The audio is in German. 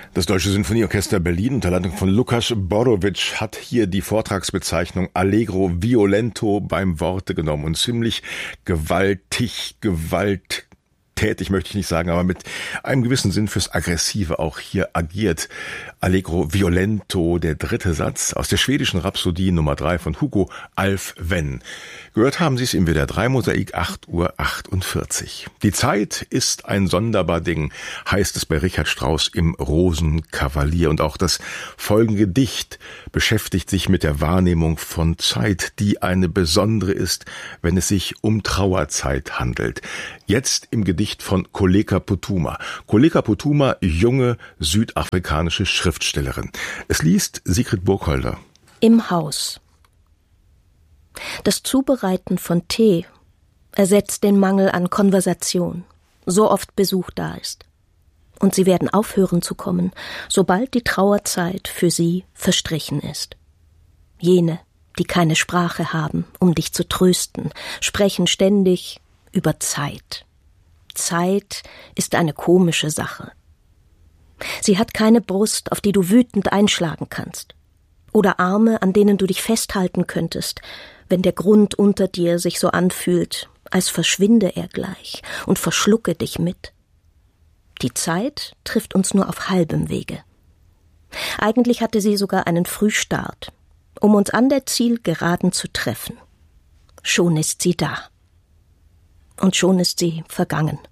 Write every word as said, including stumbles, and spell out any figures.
Das Deutsche Sinfonieorchester Berlin unter Leitung von Lukas Borowitsch hat hier die Vortragsbezeichnung Allegro Violento beim Worte genommen und ziemlich gewaltig, gewalt tätig möchte ich nicht sagen, aber mit einem gewissen Sinn fürs Aggressive auch hier agiert. Allegro Violento, der dritte Satz aus der schwedischen Rhapsodie Nummer drei von Hugo Alfven. Gehört haben Sie es im W D R drei Mosaik, acht Uhr achtundvierzig. Die Zeit ist ein sonderbar Ding, heißt es bei Richard Strauss im Rosenkavalier. Und auch das folgende Gedicht beschäftigt sich mit der Wahrnehmung von Zeit, die eine besondere ist, wenn es sich um Trauerzeit handelt. Jetzt im Gedicht von Koleka Putuma. Koleka Putuma, junge südafrikanische Schriftstellerin. Es liest Sigrid Burkholder. Im Haus. Das Zubereiten von Tee ersetzt den Mangel an Konversation, so oft Besuch da ist. Und sie werden aufhören zu kommen, sobald die Trauerzeit für sie verstrichen ist. Jene, die keine Sprache haben, um dich zu trösten, sprechen ständig über Zeit. Zeit ist eine komische Sache. Sie hat keine Brust, auf die du wütend einschlagen kannst. Oder Arme, an denen du dich festhalten könntest, wenn der Grund unter dir sich so anfühlt, als verschwinde er gleich und verschlucke dich mit. Die Zeit trifft uns nur auf halbem Wege. Eigentlich hatte sie sogar einen Frühstart, um uns an der Zielgeraden zu treffen. Schon ist sie da. Und schon ist sie vergangen.